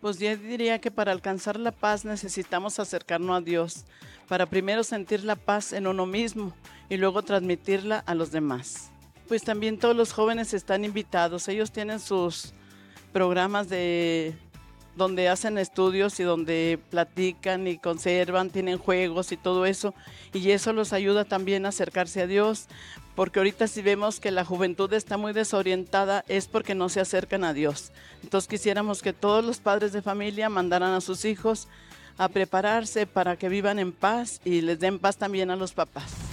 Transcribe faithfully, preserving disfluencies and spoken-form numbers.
Pues yo diría que para alcanzar la paz necesitamos acercarnos a Dios, para primero sentir la paz en uno mismo y luego transmitirla a los demás. Pues también todos los jóvenes están invitados, ellos tienen sus programas de donde hacen estudios y donde platican y conservan, tienen juegos y todo eso, y eso los ayuda también a acercarse a Dios, porque ahorita si vemos que la juventud está muy desorientada es porque no se acercan a Dios. Entonces quisiéramos que todos los padres de familia mandaran a sus hijos a prepararse para que vivan en paz y les den paz también a los papás.